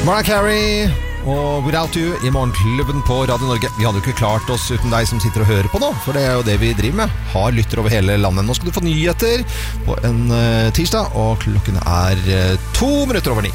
Mariah Carey og Without You I Morgenklubben på Radio Norge. Vi hadde jo ikke klart oss uten deg som sitter og hører på nå, for det jo det vi driver med. Har lytter over hele landet. Nå skal du få nyheter på en tirsdag, og klokken 8:02.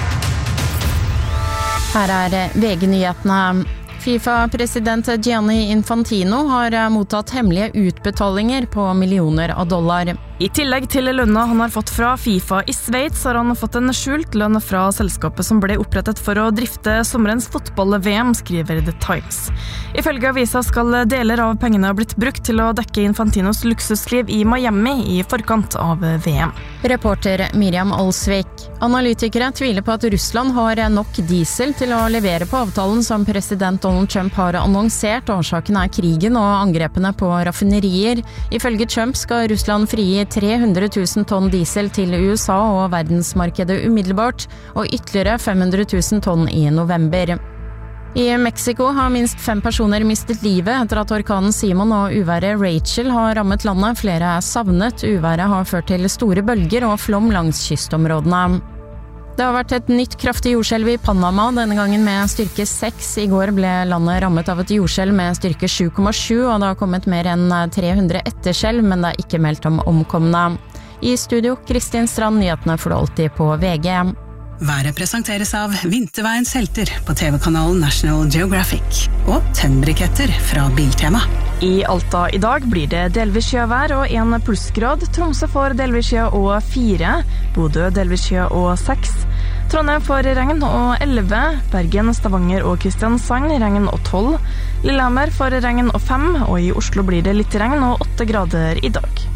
Her VG-nyhetene. FIFA-president Gianni Infantino har mottatt hemmelige utbetalinger på millioner av dollar. I tillegg til lønna han har fått fra FIFA I Sveits, har han fått en skjult lønn fra selskapet som ble opprettet for å drifte sommerens fotball-VM, skriver The Times. Ifølge avisa skal deler av pengene ha blitt brukt til å dekke Infantinos luksusliv I Miami I forkant av VM. Reporter Miriam Alsvik. Analytikere tviler på at Russland har nok diesel til å levere på avtalen som president Donald Trump har annonsert. Årsaken krigen og angrepene på raffinerier. Ifølge Trump skal Russland frigi 300 000 tonn diesel til USA og verdensmarkedet umiddelbart, og ytterligere 500 000 tonn I november. I Mexico har minst 5 personer mistet livet etter at orkanen Simon og uværet Rachel har rammet landet. Flere savnet. Uværet har ført til store bølger og flom langs kystområdene. Det har vært et nytt kraftig jordskjelv I Panama, denne gangen med styrke 6. I går ble landet rammet av et jordskjelv med styrke 7,7, og det har kommet mer enn 300 etterskjelv, men det ikke meldt om omkomne. I studio, Kristin Strand, nyhetene får du alltid på VG. Været presenteres av Vinterveiens helter på TV-kanalen National Geographic og tennbriketter fra Biltema. I Alta I dag blir det delvis skjøvær og 1 plussgrad. Tromsø får delvis skjø og 4. Bodø delvis skjø og 6. Trondheim får regn og 11. Bergen, Stavanger og Kristiansand regn og 12. Lillehammer får regn og 5, og I Oslo blir det litt regn og 8 grader I dag.